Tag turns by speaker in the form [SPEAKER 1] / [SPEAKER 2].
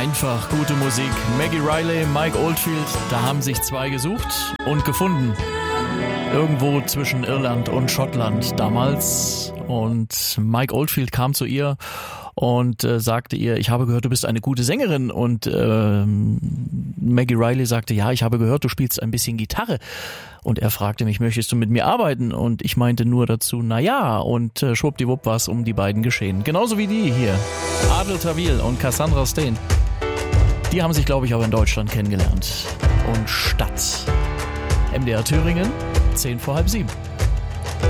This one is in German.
[SPEAKER 1] Einfach gute Musik. Maggie Riley, Mike Oldfield, da haben sich zwei gesucht und gefunden. Irgendwo zwischen Irland und Schottland damals. Und Mike Oldfield kam zu ihr und sagte ihr, ich habe gehört, du bist eine gute Sängerin. Und Maggie Riley sagte, ja, ich habe gehört, du spielst ein bisschen Gitarre. Und er fragte mich, möchtest du mit mir arbeiten? Und ich meinte nur dazu, na ja. Und schwuppdiwupp war es um die beiden geschehen. Genauso wie die hier, Adel Tawil und Cassandra Steen. Die haben sich, glaube ich, auch in Deutschland kennengelernt. Und Stadt. MDR Thüringen, 7:10.